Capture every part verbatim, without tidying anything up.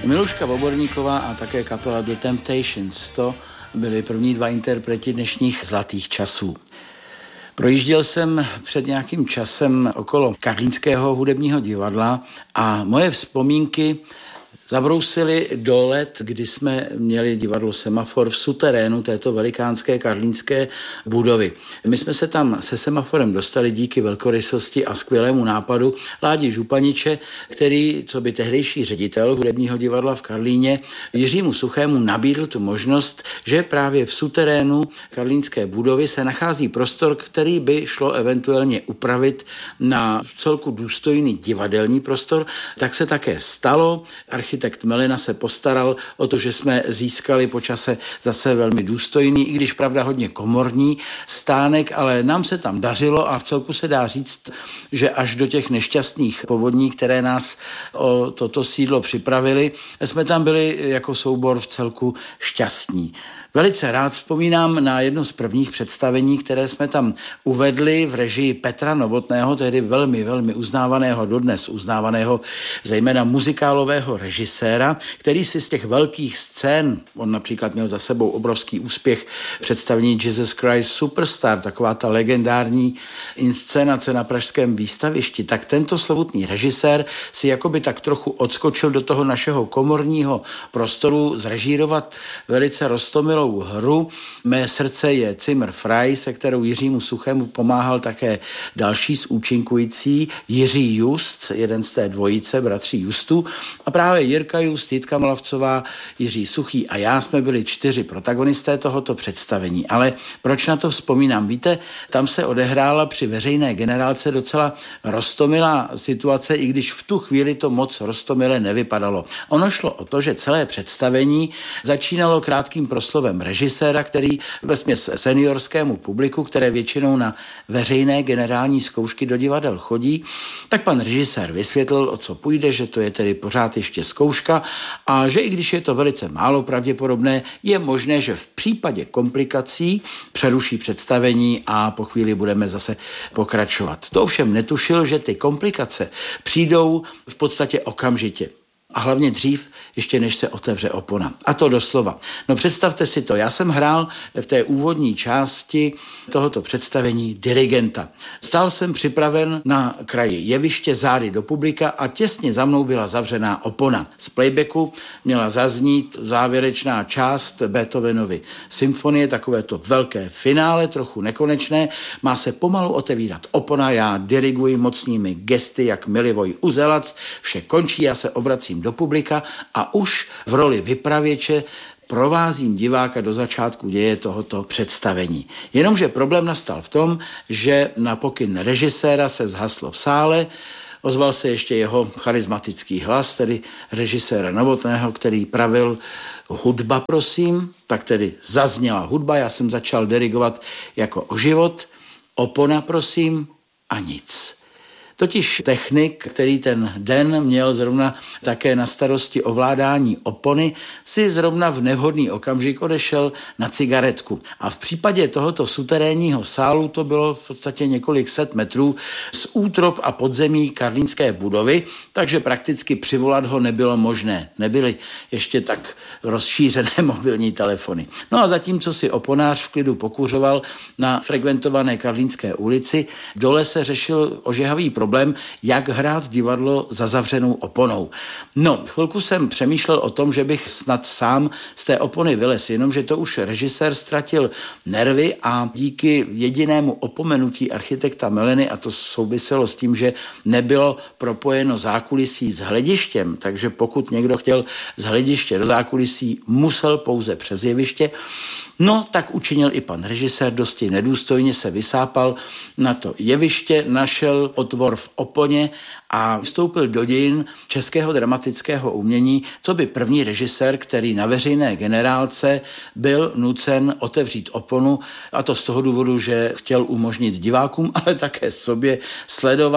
Miluška Voborníková a také kapela The Temptations, to byli první dva interpreti dnešních zlatých časů. Projížděl jsem před nějakým časem okolo Karlínského hudebního divadla a moje vzpomínky zabrousili do let, kdy jsme měli divadlo Semafor v suterénu této velikánské karlínské budovy. My jsme se tam se Semaforem dostali díky velkorysosti a skvělému nápadu Ládi Županiče, který, co by tehdejší ředitel hudebního divadla v Karlíně, Jiřímu Suchému nabídl tu možnost, že právě v suterénu karlínské budovy se nachází prostor, který by šlo eventuálně upravit na celku důstojný divadelní prostor. Tak se také stalo. Architekt Melina se postaral o to, že jsme získali po čase zase velmi důstojný, i když pravda hodně komorní stánek, ale nám se tam dařilo a v celku se dá říct, že až do těch nešťastných povodní, které nás o toto sídlo připravili, jsme tam byli jako soubor v celku šťastní. Velice rád vzpomínám na jedno z prvních představení, které jsme tam uvedli v režii Petra Novotného, tedy velmi, velmi uznávaného, dodnes uznávaného, zejména muzikálového režiséra, který si z těch velkých scén, on například měl za sebou obrovský úspěch představení Jesus Christ Superstar, taková ta legendární inscenace na pražském výstavišti, tak tento slovutný režisér si jakoby tak trochu odskočil do toho našeho komorního prostoru zrežírovat velice roztomilou hru Mé srdce je Zimmer frei, se kterou Jiřímu Suchému pomáhal také další z účinkující Jiří Just, jeden z té dvojice bratří Justů, a právě Jirka Just, Jitka Molavcová, Jiří Suchý a já jsme byli čtyři protagonisté tohoto představení. Ale proč na to vzpomínám? Víte, tam se odehrála při veřejné generálce docela roztomilá situace, i když v tu chvíli to moc roztomile nevypadalo. Ono šlo o to, že celé představení začínalo krátkým proslovem režiséra, který vesměs seniorskému publiku, které většinou na veřejné generální zkoušky do divadel chodí, tak pan režisér vysvětlil, o co půjde, že to je tedy pořád ještě zkouška a že i když je to velice málo pravděpodobné, je možné, že v případě komplikací přeruší představení a po chvíli budeme zase pokračovat. To ovšem netušil, že ty komplikace přijdou v podstatě okamžitě. A hlavně dřív, ještě než se otevře opona. A to doslova. No představte si to, já jsem hrál v té úvodní části tohoto představení dirigenta. Stál jsem připraven na kraji jeviště, zády do publika a těsně za mnou byla zavřená opona. Z playbacku měla zaznít závěrečná část Beethovenovy symfonie, takové to velké finále, trochu nekonečné. Má se pomalu otevírat opona, já diriguji mocnými gesty, jak Milivoj Uzelac, vše končí, já se obracím do publika a už v roli vypravěče provázím diváka do začátku děje tohoto představení. Jenomže problém nastal v tom, že na pokyn režiséra se zhaslo v sále, ozval se ještě jeho charismatický hlas, tedy režiséra Novotného, který pravil hudba, prosím, tak tedy zazněla hudba, já jsem začal dirigovat jako o život, opona, prosím, a nic. Totiž technik, který ten den měl zrovna také na starosti ovládání opony, si zrovna v nevhodný okamžik odešel na cigaretku. A v případě tohoto suterénního sálu to bylo v podstatě několik set metrů z útrop a podzemí karlínské budovy, takže prakticky přivolat ho nebylo možné. Nebyly ještě tak rozšířené mobilní telefony. No a zatímco si oponář v klidu pokuřoval na frekventované Karlínské ulici, dole se řešil ožehavý problém, problém, jak hrát divadlo za zavřenou oponou. No, chvilku jsem přemýšlel o tom, že bych snad sám z té opony vylez, jenomže to už režisér ztratil nervy a díky jedinému opomenutí architekta Meliny, a to souviselo s tím, že nebylo propojeno zákulisí s hledištěm, takže pokud někdo chtěl z hlediště do zákulisí, musel pouze přes jeviště. No, tak učinil i pan režisér, dosti nedůstojně se vysápal na to jeviště, našel otvor v oponě a vstoupil do dějin českého dramatického umění, co by první režisér, který na veřejné generálce byl nucen otevřít oponu, a to z toho důvodu, že chtěl umožnit divákům, ale také sobě sledovat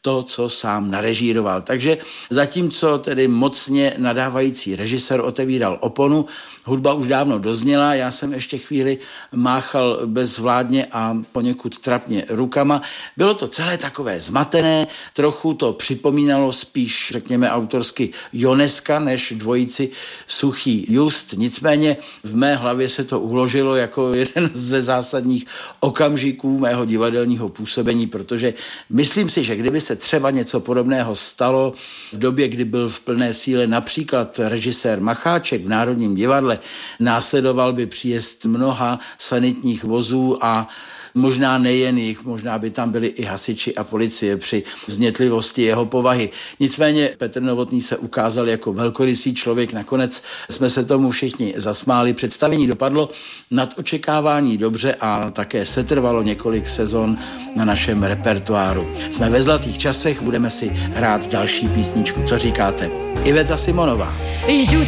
to, co sám narežíroval. Takže zatímco tedy mocně nadávající režisér otevíral oponu, hudba už dávno dozněla, já jsem ještě chvíli máchal bezvládně a poněkud trapně rukama. Bylo to celé takové zmatené, trochu to připomínalo spíš, řekněme, autorsky Joneska než dvojici Suchý Just. Nicméně v mé hlavě se to uložilo jako jeden ze zásadních okamžiků mého divadelního působení, protože myslím si, že kdyby se třeba něco podobného stalo v době, kdy byl v plné síle například režisér Macháček v Národním divadle, následoval by příjezd mnoha sanitních vozů a možná nejen jich, možná by tam byli i hasiči a policie při vznětlivosti jeho povahy. Nicméně Petr Novotný se ukázal jako velkorysý člověk, nakonec jsme se tomu všichni zasmáli. Představení dopadlo nad očekávání dobře a také setrvalo několik sezon na našem repertoáru. Jsme ve zlatých časech, budeme si hrát další písničku. Co říkáte? Iveta Simonová.